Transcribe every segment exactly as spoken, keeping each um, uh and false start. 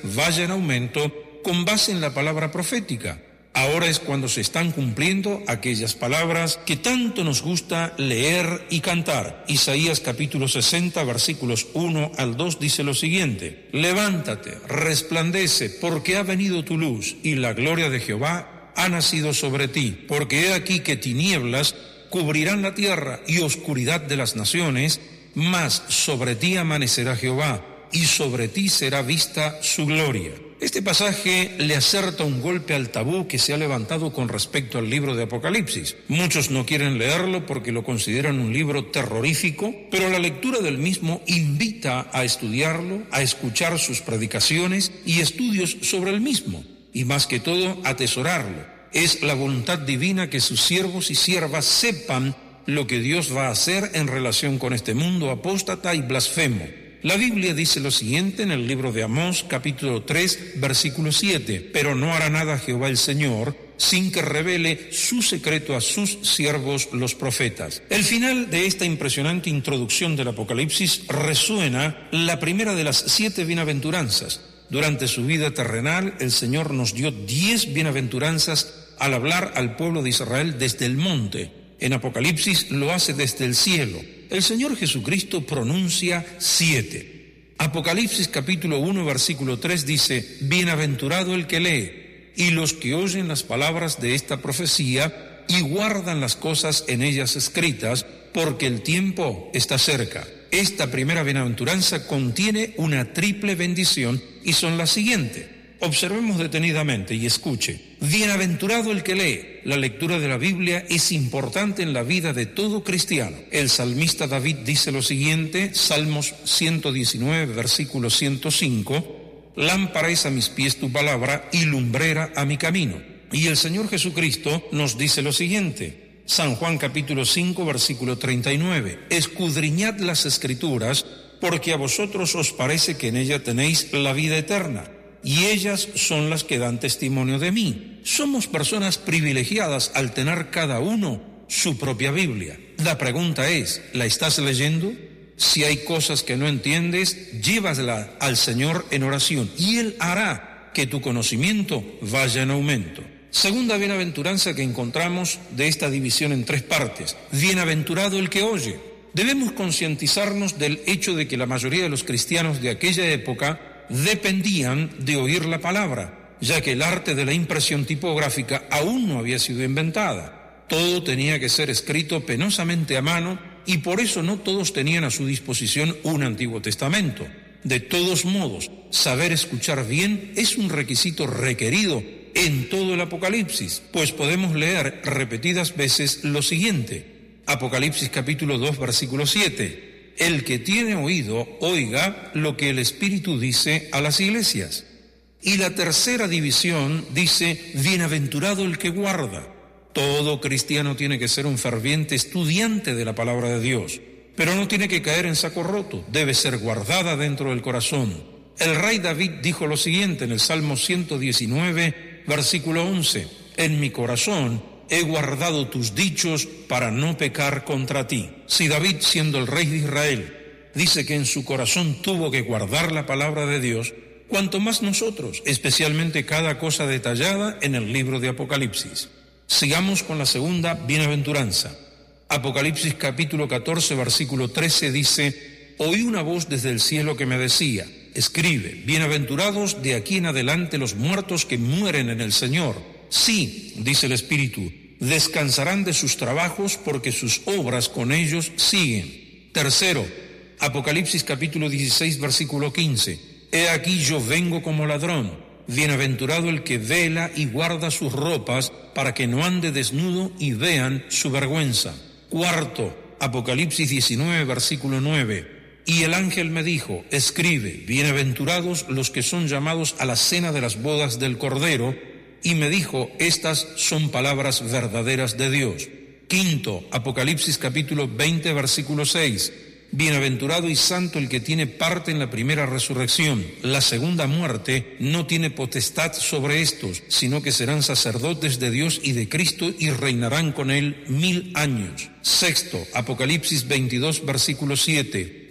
vaya en aumento con base en la palabra profética. Ahora es cuando se están cumpliendo aquellas palabras que tanto nos gusta leer y cantar. Isaías capítulo sesenta, versículos uno al dos dice lo siguiente: levántate, resplandece, porque ha venido tu luz, y la gloria de Jehová ha nacido sobre ti. Porque he aquí que tinieblas cubrirán la tierra y oscuridad de las naciones, mas sobre ti amanecerá Jehová, y sobre ti será vista su gloria. Este pasaje le acerta un golpe al tabú que se ha levantado con respecto al libro de Apocalipsis. Muchos no quieren leerlo porque lo consideran un libro terrorífico, pero la lectura del mismo invita a estudiarlo, a escuchar sus predicaciones y estudios sobre el mismo, y más que todo, atesorarlo. Es la voluntad divina que sus siervos y siervas sepan lo que Dios va a hacer en relación con este mundo apóstata y blasfemo. La Biblia dice lo siguiente en el libro de Amós, capítulo tres, versículo siete: pero no hará nada Jehová el Señor sin que revele su secreto a sus siervos los profetas. El final de esta impresionante introducción del Apocalipsis resuena la primera de las siete bienaventuranzas. Durante su vida terrenal, el Señor nos dio diez bienaventuranzas al hablar al pueblo de Israel desde el monte. En Apocalipsis lo hace desde el cielo. El Señor Jesucristo pronuncia siete. Apocalipsis capítulo uno, versículo tres dice: bienaventurado el que lee, y los que oyen las palabras de esta profecía y guardan las cosas en ellas escritas, porque el tiempo está cerca. Esta primera bienaventuranza contiene una triple bendición y son las siguientes. Observemos detenidamente y escuche. Bienaventurado el que lee. La lectura de la Biblia es importante en la vida de todo cristiano. El salmista David dice lo siguiente, Salmos ciento diecinueve, versículo ciento cinco: lámpara es a mis pies tu palabra y lumbrera a mi camino. Y el Señor Jesucristo nos dice lo siguiente, San Juan capítulo cinco, versículo treinta y nueve: escudriñad las Escrituras, porque a vosotros os parece que en ella tenéis la vida eterna, y ellas son las que dan testimonio de mí. Somos personas privilegiadas al tener cada uno su propia Biblia. La pregunta es, ¿la estás leyendo? Si hay cosas que no entiendes, llévasla al Señor en oración y Él hará que tu conocimiento vaya en aumento. Segunda bienaventuranza que encontramos de esta división en tres partes: bienaventurado el que oye. Debemos concientizarnos del hecho de que la mayoría de los cristianos de aquella época dependían de oír la palabra, ya que el arte de la impresión tipográfica aún no había sido inventada. Todo tenía que ser escrito penosamente a mano y por eso no todos tenían a su disposición un Antiguo Testamento. De todos modos, saber escuchar bien es un requisito requerido en todo el Apocalipsis, pues podemos leer repetidas veces lo siguiente. Apocalipsis capítulo dos, versículo siete: el que tiene oído, oiga lo que el Espíritu dice a las iglesias. Y la tercera división dice, bienaventurado el que guarda. Todo cristiano tiene que ser un ferviente estudiante de la palabra de Dios, pero no tiene que caer en saco roto, debe ser guardada dentro del corazón. El rey David dijo lo siguiente en el Salmo ciento diecinueve, versículo once, en mi corazón he guardado tus dichos para no pecar contra ti. Si David, siendo el rey de Israel, dice que en su corazón tuvo que guardar la palabra de Dios, cuanto más nosotros, especialmente cada cosa detallada en el libro de Apocalipsis. Sigamos con la segunda bienaventuranza. Apocalipsis capítulo catorce, versículo trece dice, oí una voz desde el cielo que me decía, escribe, bienaventurados de aquí en adelante los muertos que mueren en el Señor. Sí, dice el Espíritu, descansarán de sus trabajos porque sus obras con ellos siguen. Tercero, Apocalipsis capítulo dieciséis, versículo quince. He aquí yo vengo como ladrón. Bienaventurado el que vela y guarda sus ropas para que no ande desnudo y vean su vergüenza. Cuarto, Apocalipsis diecinueve, versículo nueve. Y el ángel me dijo, escribe, bienaventurados los que son llamados a la cena de las bodas del Cordero. Y me dijo, estas son palabras verdaderas de Dios. Quinto, Apocalipsis capítulo veinte, versículo seis. Bienaventurado y santo el que tiene parte en la primera resurrección. La segunda muerte no tiene potestad sobre estos, sino que serán sacerdotes de Dios y de Cristo y reinarán con él mil años. Sexto, Apocalipsis veintidós, versículo siete.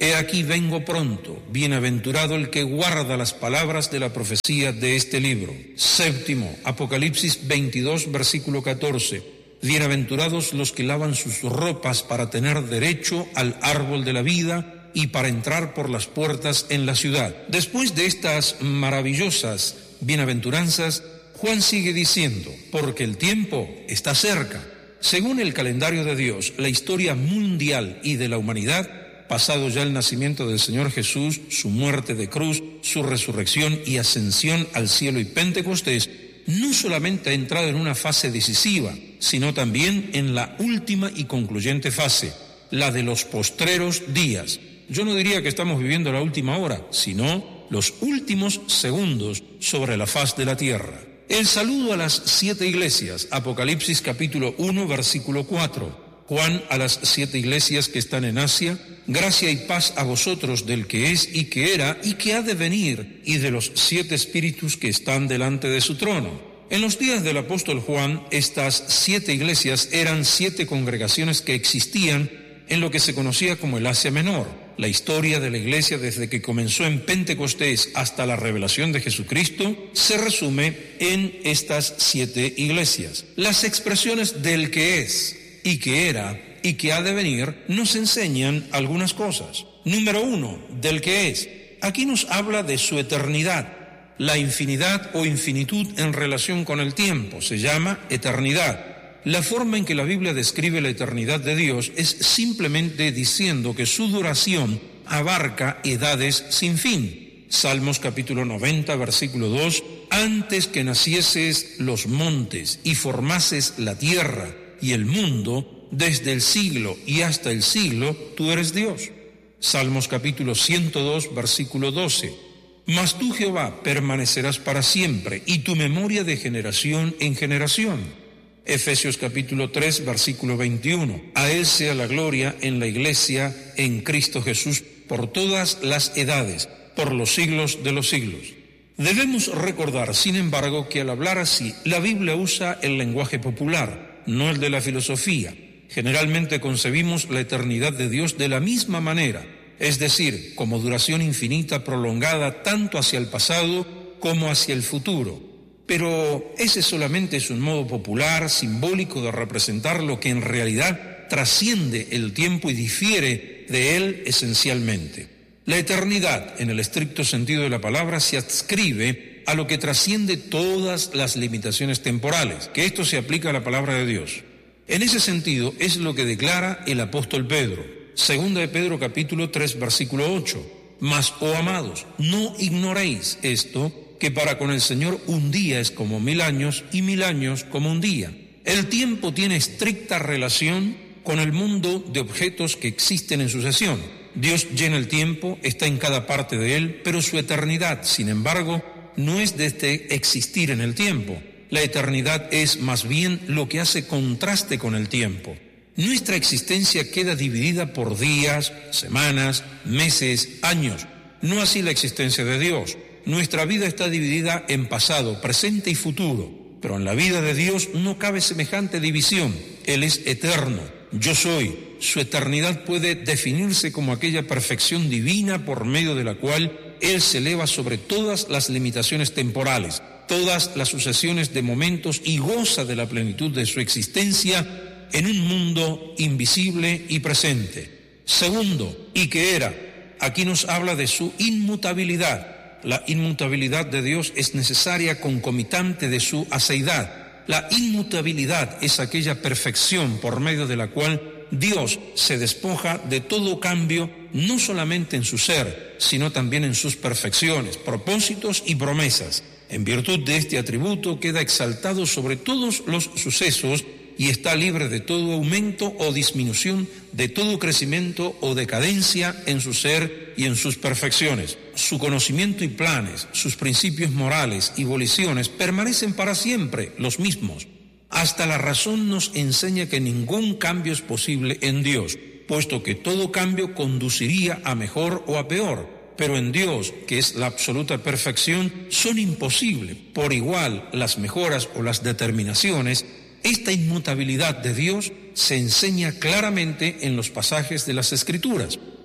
He aquí vengo pronto, bienaventurado el que guarda las palabras de la profecía de este libro. Séptimo, Apocalipsis veintidós, versículo catorce. Bienaventurados los que lavan sus ropas para tener derecho al árbol de la vida y para entrar por las puertas en la ciudad. Después de estas maravillosas bienaventuranzas, Juan sigue diciendo, porque el tiempo está cerca. Según el calendario de Dios, la historia mundial y de la humanidad, pasado ya el nacimiento del Señor Jesús, su muerte de cruz, su resurrección y ascensión al cielo y Pentecostés, no solamente ha entrado en una fase decisiva, sino también en la última y concluyente fase, la de los postreros días. Yo no diría que estamos viviendo la última hora, sino los últimos segundos sobre la faz de la tierra. El saludo a las siete iglesias, Apocalipsis capítulo uno, versículo cuatro. Juan a las siete iglesias que están en Asia, gracia y paz a vosotros del que es y que era y que ha de venir, y de los siete espíritus que están delante de su trono. En los días del apóstol Juan, estas siete iglesias eran siete congregaciones que existían en lo que se conocía como el Asia Menor. La historia de la iglesia desde que comenzó en Pentecostés hasta la revelación de Jesucristo se resume en estas siete iglesias. Las expresiones del que es y que era y que ha de venir nos enseñan algunas cosas. Número uno, del que es. Aquí nos habla de su eternidad. La infinidad o infinitud en relación con el tiempo se llama eternidad. La forma en que la Biblia describe la eternidad de Dios es simplemente diciendo que su duración abarca edades sin fin. Salmos capítulo noventa, versículo dos, antes que nacieses los montes y formases la tierra y el mundo, desde el siglo y hasta el siglo, tú eres Dios. Salmos capítulo ciento dos, versículo doce. Mas tú, Jehová, permanecerás para siempre, y tu memoria de generación en generación. Efesios capítulo tres, versículo veintiuno. A Él sea la gloria en la iglesia, en Cristo Jesús, por todas las edades, por los siglos de los siglos. Debemos recordar, sin embargo, que al hablar así, la Biblia usa el lenguaje popular, no el de la filosofía. Generalmente concebimos la eternidad de Dios de la misma manera, es decir, como duración infinita prolongada tanto hacia el pasado como hacia el futuro. Pero ese solamente es un modo popular, simbólico de representar lo que en realidad trasciende el tiempo y difiere de él esencialmente. La eternidad, en el estricto sentido de la palabra, se adscribe a lo que trasciende todas las limitaciones temporales, que esto se aplica a la palabra de Dios. En ese sentido es lo que declara el apóstol Pedro. Segunda de Pedro capítulo tres, versículo ocho. Mas, oh amados, no ignoréis esto, que para con el Señor un día es como mil años y mil años como un día. El tiempo tiene estricta relación con el mundo de objetos que existen en sucesión. Dios llena el tiempo, está en cada parte de él, pero su eternidad, sin embargo, no es desde existir en el tiempo. La eternidad es más bien lo que hace contraste con el tiempo. Nuestra existencia queda dividida por días, semanas, meses, años. No así la existencia de Dios. Nuestra vida está dividida en pasado, presente y futuro, pero en la vida de Dios no cabe semejante división. Él es eterno, yo soy. Su eternidad puede definirse como aquella perfección divina por medio de la cual Él se eleva sobre todas las limitaciones temporales, todas las sucesiones de momentos y goza de la plenitud de su existencia en un mundo invisible y presente. Segundo, y que era, aquí nos habla de su inmutabilidad. La inmutabilidad de Dios es necesaria concomitante de su aseidad. La inmutabilidad es aquella perfección por medio de la cual Dios se despoja de todo cambio, no solamente en su ser, sino también en sus perfecciones, propósitos y promesas. En virtud de este atributo queda exaltado sobre todos los sucesos y está libre de todo aumento o disminución, de todo crecimiento o decadencia en su ser y en sus perfecciones. Su conocimiento y planes, sus principios morales y voliciones permanecen para siempre los mismos. Hasta la razón nos enseña que ningún cambio es posible en Dios, puesto que todo cambio conduciría a mejor o a peor. Pero en Dios, que es la absoluta perfección, son imposibles por igual las mejoras o las determinaciones. Esta inmutabilidad de Dios se enseña claramente en los pasajes de las Escrituras.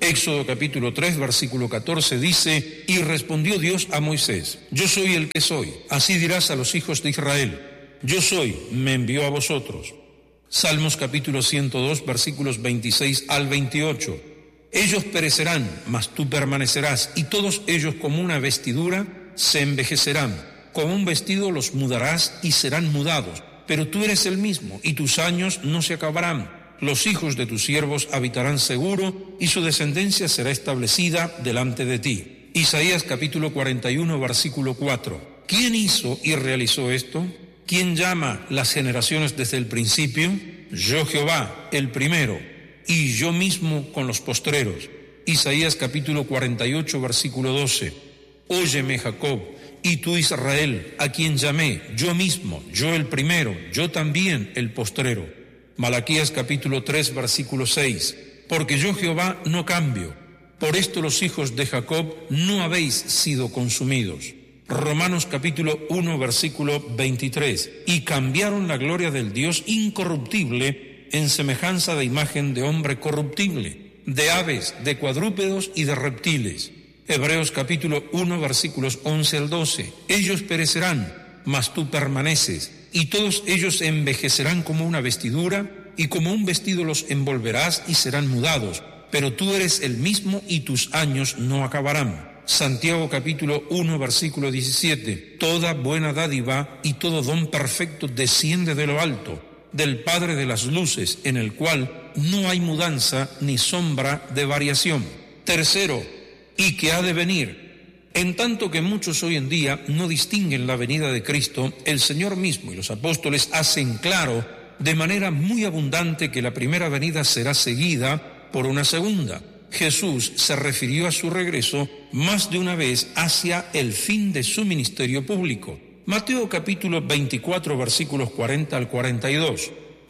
Éxodo capítulo tres, versículo catorce dice, y respondió Dios a Moisés, yo soy el que soy, así dirás a los hijos de Israel, yo soy, me envió a vosotros. Salmos capítulo ciento dos, versículos veintiséis al veintiocho, ellos perecerán, mas tú permanecerás, y todos ellos como una vestidura se envejecerán, como un vestido los mudarás y serán mudados, pero tú eres el mismo, y tus años no se acabarán. Los hijos de tus siervos habitarán seguro, y su descendencia será establecida delante de ti. Isaías capítulo cuarenta y uno, versículo cuatro. ¿Quién hizo y realizó esto? ¿Quién llama las generaciones desde el principio? Yo Jehová, el primero, y yo mismo con los postreros. Isaías capítulo cuarenta y ocho, versículo doce. Óyeme, Jacob, y tú Israel, a quien llamé, yo mismo, yo el primero, yo también el postrero. Malaquías capítulo tres, versículo seis. Porque yo Jehová no cambio, por esto los hijos de Jacob no habéis sido consumidos. Romanos capítulo uno, versículo veintitrés. Y cambiaron la gloria del Dios incorruptible en semejanza de imagen de hombre corruptible, de aves, de cuadrúpedos y de reptiles. Hebreos capítulo uno, versículos once al doce. Ellos perecerán, mas tú permaneces, y todos ellos envejecerán como una vestidura, y como un vestido los envolverás y serán mudados, pero tú eres el mismo y tus años no acabarán. Santiago capítulo uno, versículo diecisiete. Toda buena dádiva y todo don perfecto desciende de lo alto, del Padre de las luces, en el cual no hay mudanza ni sombra de variación. Tercero, y que ha de venir. En tanto que muchos hoy en día no distinguen la venida de Cristo, el Señor mismo y los apóstoles hacen claro de manera muy abundante que la primera venida será seguida por una segunda. Jesús se refirió a su regreso más de una vez hacia el fin de su ministerio público. Mateo capítulo veinticuatro, versículos cuarenta al cuarenta y dos,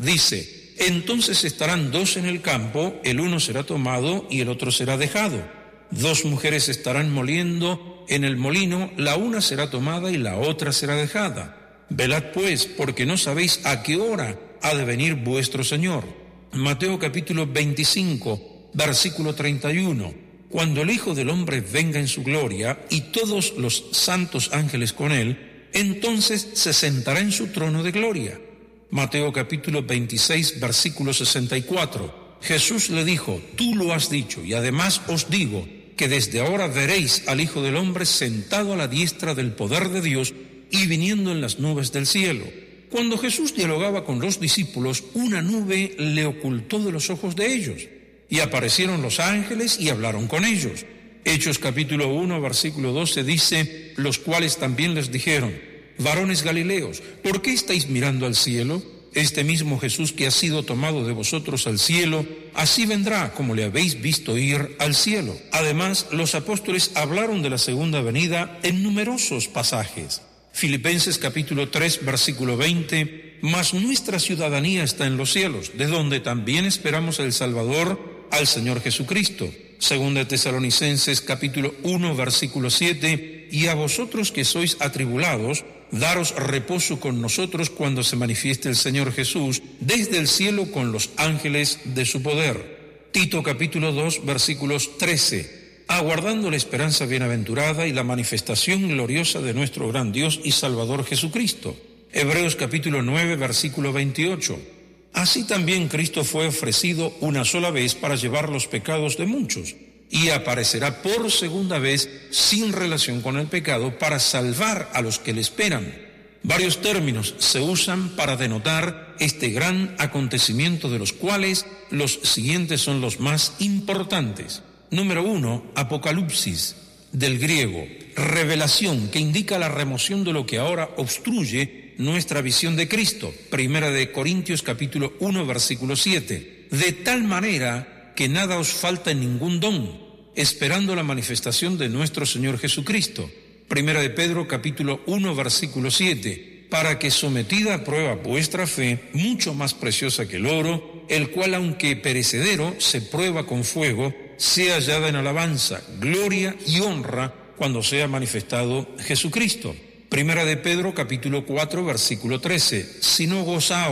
dice, entonces estarán dos en el campo, el uno será tomado y el otro será dejado. Dos mujeres estarán moliendo en el molino, la una será tomada y la otra será dejada. Velad pues, porque no sabéis a qué hora ha de venir vuestro Señor. Mateo capítulo veinticinco, versículo treinta y uno. Cuando el Hijo del Hombre venga en su gloria y todos los santos ángeles con él, entonces se sentará en su trono de gloria. Mateo capítulo veintiséis, versículo sesenta y cuatro. Jesús le dijo, tú lo has dicho, y además os digo que desde ahora veréis al Hijo del Hombre sentado a la diestra del poder de Dios y viniendo en las nubes del cielo. Cuando Jesús dialogaba con los discípulos, una nube le ocultó de los ojos de ellos, y aparecieron los ángeles y hablaron con ellos. Hechos capítulo uno, versículo doce dice, los cuales también les dijeron, varones Galileos, ¿por qué estáis mirando al cielo? Este mismo Jesús que ha sido tomado de vosotros al cielo, así vendrá como le habéis visto ir al cielo. Además, los apóstoles hablaron de la segunda venida en numerosos pasajes. Filipenses capítulo tres, versículo veinte, mas nuestra ciudadanía está en los cielos, de donde también esperamos el Salvador, al Señor Jesucristo. Segunda de Tesalonicenses capítulo uno, versículo siete, y a vosotros que sois atribulados, daros reposo con nosotros cuando se manifieste el Señor Jesús desde el cielo con los ángeles de su poder. Tito capítulo dos, versículos trece, aguardando la esperanza bienaventurada y la manifestación gloriosa de nuestro gran Dios y Salvador Jesucristo. Hebreos capítulo nueve, versículo veintiocho. Así también Cristo fue ofrecido una sola vez para llevar los pecados de muchos, y aparecerá por segunda vez sin relación con el pecado para salvar a los que le esperan. Varios términos se usan para denotar este gran acontecimiento, de los cuales los siguientes son los más importantes. Número uno, Apocalipsis, del griego, revelación, que indica la remoción de lo que ahora obstruye nuestra visión de Cristo. Primera de Corintios capítulo uno, versículo siete. De tal manera que nada os falta en ningún don, esperando la manifestación de nuestro Señor Jesucristo. Primera de Pedro capítulo uno, versículo siete. Para que sometida a prueba vuestra fe, mucho más preciosa que el oro, el cual aunque perecedero se prueba con fuego, sea hallada en alabanza, gloria y honra cuando sea manifestado Jesucristo. Primera de Pedro capítulo cuatro, versículo trece. Si no, gozaos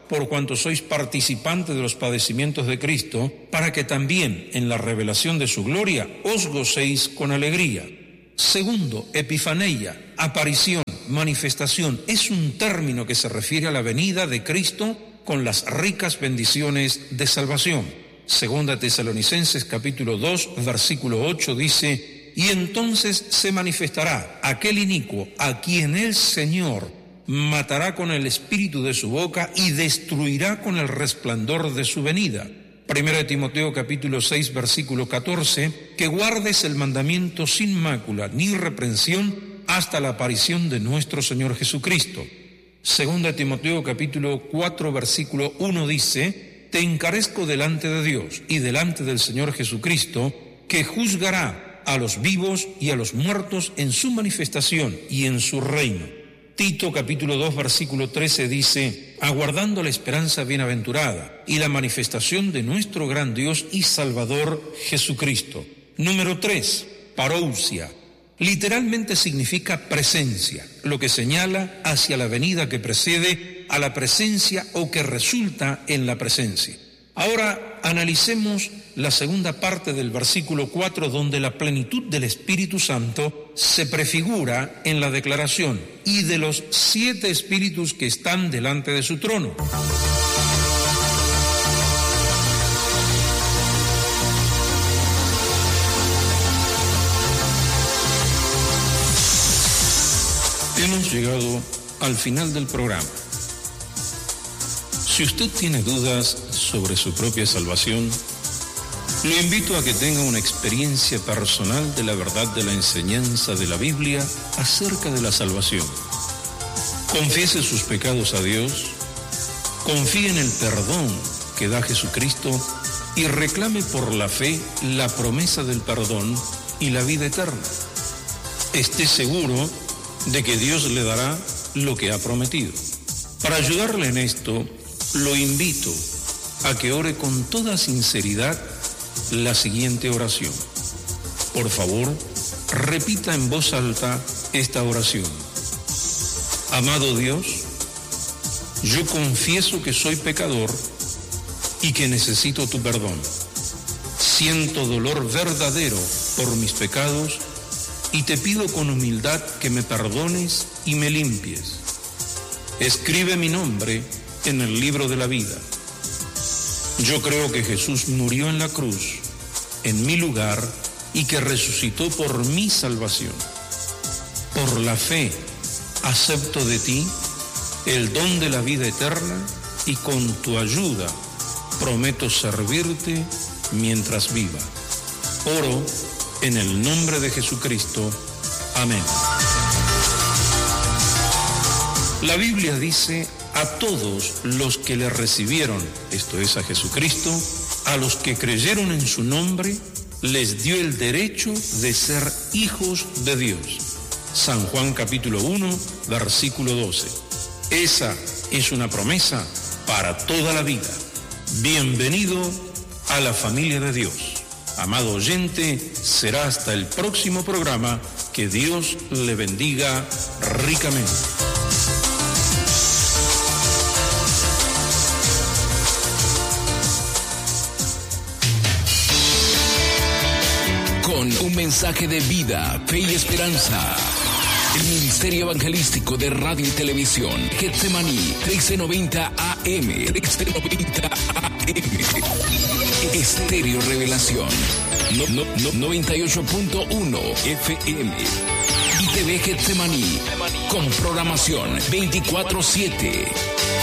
por cuanto sois participantes de los padecimientos de Cristo, para que también en la revelación de su gloria os gocéis con alegría. Segundo, epifaneia, aparición, manifestación, es un término que se refiere a la venida de Cristo con las ricas bendiciones de salvación. Segunda Tesalonicenses capítulo dos, versículo ocho dice: y entonces se manifestará aquel inicuo a quien el Señor matará con el espíritu de su boca y destruirá con el resplandor de su venida. Primera de Timoteo capítulo seis, versículo catorce, que guardes el mandamiento sin mácula ni reprensión hasta la aparición de nuestro Señor Jesucristo. Segunda de Timoteo capítulo cuatro, versículo uno dice: te encarezco delante de Dios y delante del Señor Jesucristo, que juzgará a los vivos y a los muertos en su manifestación y en su reino. Tito capítulo dos, versículo trece dice: aguardando la esperanza bienaventurada y la manifestación de nuestro gran Dios y Salvador Jesucristo. Número tres, parousia. Literalmente significa presencia, lo que señala hacia la venida que precede a la presencia o que resulta en la presencia. Ahora analicemos la segunda parte del versículo cuatro, donde la plenitud del Espíritu Santo se prefigura en la declaración: y de los siete espíritus que están delante de su trono. Hemos llegado al final del programa. Si usted tiene dudas sobre su propia salvación, lo invito a que tenga una experiencia personal de la verdad de la enseñanza de la Biblia acerca de la salvación. Confiese sus pecados a Dios, confíe en el perdón que da Jesucristo y reclame por la fe la promesa del perdón y la vida eterna. Esté seguro de que Dios le dará lo que ha prometido. Para ayudarle en esto, lo invito a que ore con toda sinceridad la siguiente oración. Por favor, repita en voz alta esta oración. Amado Dios, yo confieso que soy pecador y que necesito tu perdón. Siento dolor verdadero por mis pecados y te pido con humildad que me perdones y me limpies. Escribe mi nombre en el libro de la vida. Yo creo que Jesús murió en la cruz, en mi lugar, y que resucitó por mi salvación. Por la fe, acepto de ti el don de la vida eterna y con tu ayuda prometo servirte mientras viva. Oro en el nombre de Jesucristo. Amén. La Biblia dice: a todos los que le recibieron, esto es a Jesucristo, a los que creyeron en su nombre, les dio el derecho de ser hijos de Dios. San Juan capítulo uno, versículo doce. Esa es una promesa para toda la vida. Bienvenido a la familia de Dios. Amado oyente, será hasta el próximo programa. Que Dios le bendiga ricamente. Con un mensaje de vida, fe y esperanza. El Ministerio Evangelístico de Radio y Televisión, Getsemaní, trece noventa A M, trece noventa A M. Estéreo Revelación, no, no, no, noventa y ocho punto uno F M. Y T V Getsemaní, con programación veinticuatro siete.